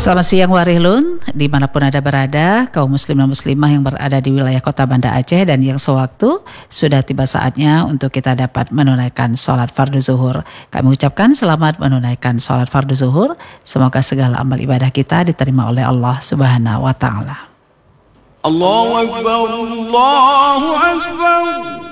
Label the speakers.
Speaker 1: Selamat siang Warilun, dimanapun Anda berada, kaum muslim dan muslimah yang berada di wilayah kota Banda Aceh dan yang sewaktu, sudah tiba saatnya untuk kita dapat menunaikan sholat fardu zuhur. Kami ucapkan selamat menunaikan sholat fardu zuhur, semoga segala amal ibadah kita diterima oleh Allah Subhanahu wa Ta'ala.
Speaker 2: Allahu Akbar, Allahu Akbar.